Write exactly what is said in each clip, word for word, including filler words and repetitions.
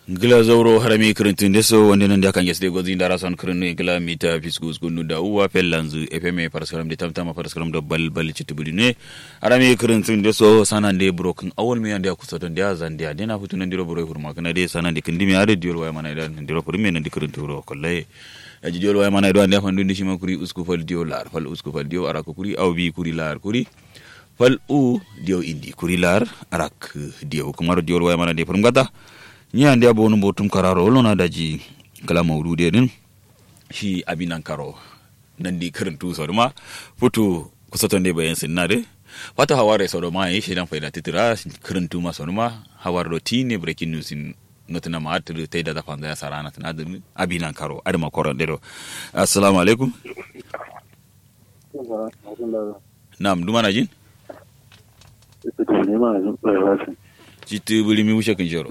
Gila zauro harami kirintin deso wanda nan da kan yasde gozi ndara son kirinu gila mita fiskus gunu da uwa pellanzu F M paraskaram de tamtama paraskaram da balbal chitubuli ne harami kirintin deso sanan de broken awol me ande kusa don dia zandia dena futu nan diro boro hurma kana de sanan de kindimi ade diol waya mana dan diro purme nan de kirintu ro kolle aji diol waya mana do ande fandu ndi shima kuri usku fal diol lar fal usku fal diol arako kuri awbi kuri lar kuri fal u diol indi kuri lar arak diol kumaro diol waya mana de purmgata nya ndia bonu botum kararo lona daji kala mawdude din shi abinan karo nandi karantu soduma futu kusotonde bayan sinnade wata haware sodoma yi shi dan faida titira karantu ma soduma hawar do tine breaking news in notuna ma atu taida da fanda ya sarana tana abinan karo adama koron dero. Assalamu alaikum. Nam dumana jin jitu buli mi musha kinjoro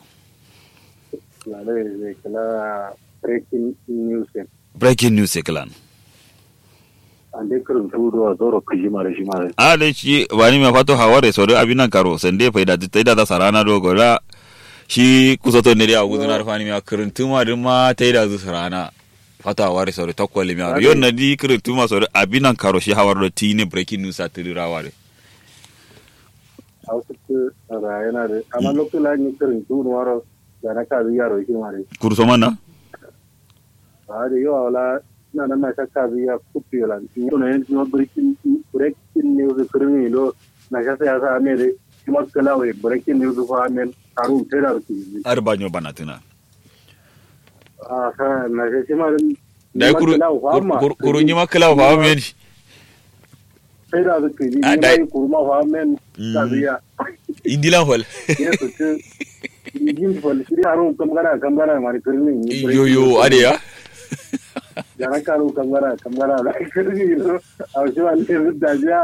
breaking news breaking news eklan ande kurun tudo zoro kijimare shimare ale shi wani me fato haware so do abinan karo sande faida taida da sarana do gora shi kusoto ne da guduna rafani me kurun tuma din ma taida zu sarana fata haware so do takwali me yon na di kurun tuma so do abinan karo shi hawar do tine breaking news atira ware autu rayana de amma lokula ni kurun tudo waro dana ka biya ro shi mare kurso mana ade yo ala na na ka ka biya kupiola no ne no breaking breaking news kurni lo na ka sa sa mere kuma kala we breaking news ko amen karu tera ki arbanyo banatina ah ha na ke shi mare dai kuru kuru ni makala fa amen tera ki ni mai kurma fa amen ka biya indila hol Ijin pol siri aru kamgara kamgara mari kurni yo yo ade ya jana karu kamgara kamgara la kurni no awjwa ne daja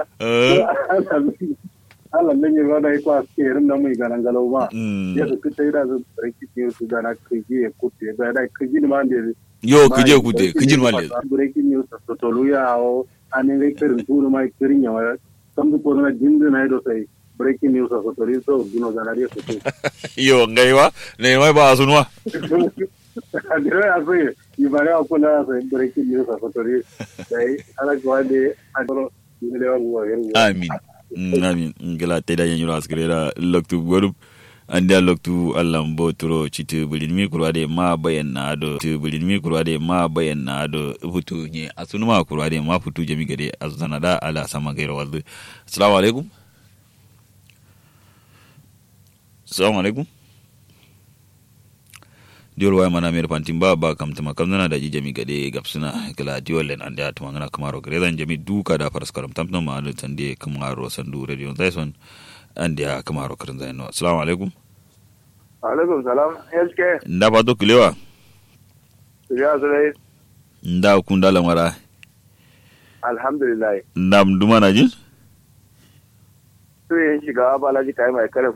ala menyi roda iko askirin na mu ganan galoma ya su kitai da su breaking news da na kiji kutte da da kiji ni mande yo kije kutte kiji ni mande breaking news to toluya o anenge kirin turu mai kirin ya sambu ko na jindu na do sai breaking news of Torizo Dino Zanaria Kutu. Yo ngaiwa ne mai ba sunwa. Adire aso ibare akona breaking news of Torizo. Dai ala gwade adoro lewa ngwa yengu. Amin. Amin. Ngala teda yanyu askrera loktu gorup anda loktu allambo turo chitu bulin mi kurade ma bayanna do tu bulin mi kurade ma bayanna do futu nye asunuma kurade ma futu jami gade azanada ala sama gairo waldu. Assalamu alaikum. Assalamu alaikum. Diol waya mana mer pantimba ba kam tama kam nana da jami gade gapsuna kala diol len anda to ngana kamaro grezan jami duka da paraskaram tamtam ma da tande kamaro sandu radio Tyson anda kamaro karan zaino. Assalamu alaikum. Alaikum salam. Eske nda ba to kilewa ya zai nda kunda lamara alhamdulillah ndam duma na jin to yin shiga balaji kai mai kare